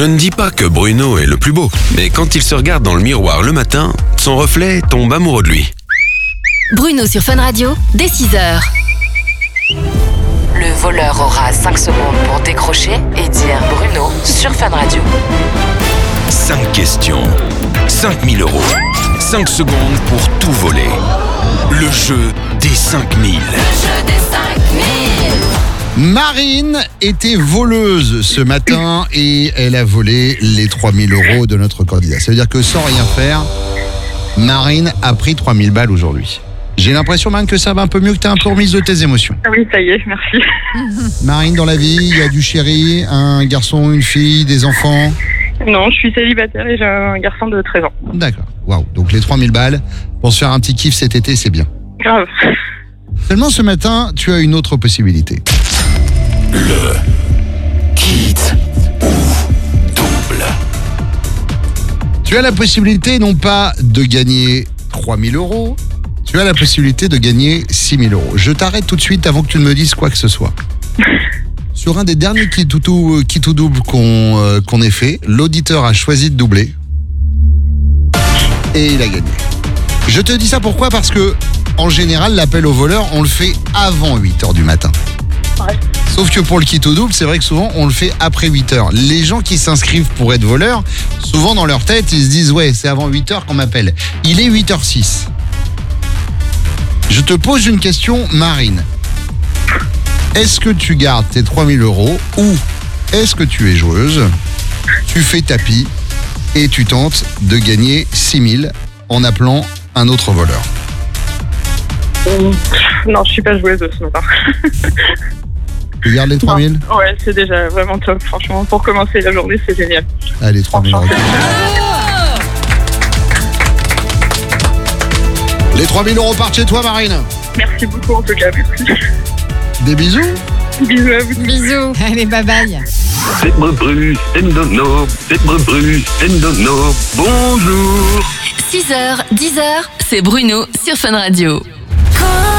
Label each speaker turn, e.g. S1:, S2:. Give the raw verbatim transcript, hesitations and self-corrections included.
S1: Je ne dis pas que Bruno est le plus beau, mais quand il se regarde dans le miroir le matin, son reflet tombe amoureux de lui.
S2: Bruno sur Fun Radio, dès six heures.
S3: Le voleur aura cinq secondes pour décrocher et dire Bruno sur Fun Radio.
S1: cinq questions, cinq mille euros, cinq secondes pour tout voler. Le jeu des cinq mille.
S3: Le jeu des cinq mille.
S4: Marine était voleuse ce matin et elle a volé les trois mille euros de notre candidat. Ça veut dire que sans rien faire, Marine a pris trois mille balles aujourd'hui. J'ai l'impression, Marine, que ça va un peu mieux, que tu es un peu remise de tes émotions.
S5: Ah oui, ça y est, merci.
S4: Marine, dans la vie, il y a du chéri, un garçon, une fille, des enfants.
S5: Non, je suis célibataire et j'ai un garçon de treize ans.
S4: D'accord, waouh. Donc les trois mille balles, pour se faire un petit kiff cet été, c'est bien.
S5: Grave.
S4: Seulement ce matin, tu as une autre possibilité.
S1: Le kit ou double.
S4: Tu as la possibilité non pas de gagner trois mille euros, tu as la possibilité de gagner six mille euros. Je t'arrête tout de suite avant que tu ne me dises quoi que ce soit. Sur un des derniers kit ou, kit ou double qu'on, euh, qu'on ait fait, l'auditeur a choisi de doubler et il a gagné. Je te dis ça pourquoi ? Parce que, en général, l'appel au voleur, on le fait avant huit heures du matin.
S5: Ouais.
S4: Sauf que pour le kit au double, c'est vrai que souvent, on le fait après huit heures. Les gens qui s'inscrivent pour être voleurs, souvent dans leur tête, ils se disent « Ouais, c'est avant huit heures qu'on m'appelle. » Il est huit heures six. Je te pose une question, Marine. Est-ce que tu gardes tes trois mille euros ou est-ce que tu es joueuse, tu fais tapis et tu tentes de gagner six mille en appelant un autre voleur ?
S5: Non, je suis pas joueuse ce matin.
S4: Tu gardes les trois mille ?
S5: Non. Ouais, c'est déjà vraiment top, franchement. Pour commencer la journée, c'est génial.
S4: Allez, trois mille euros. Les trois mille euros partent chez toi, Marine.
S5: Merci beaucoup en tout cas, merci.
S4: Des bisous.
S5: Bisous à vous.
S2: Bisous. Allez, bye bye.
S6: C'est Bru, c'est Ndono, c'est Bru, c'est Ndono. Bonjour.
S2: six heures, dix heures, c'est Bruno sur Fun Radio.